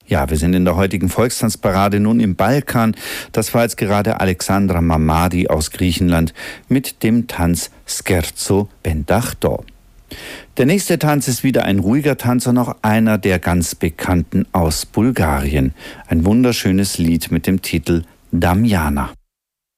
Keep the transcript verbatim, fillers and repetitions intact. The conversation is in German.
Ja, wir sind in der heutigen Volkstanzparade nun im Balkan. Das war jetzt gerade Alexandra Mamadi aus Griechenland mit dem Tanz Scherzo Bendachto. Der nächste Tanz ist wieder ein ruhiger Tanz und auch einer der ganz bekannten aus Bulgarien. Ein wunderschönes Lied mit dem Titel Damjana.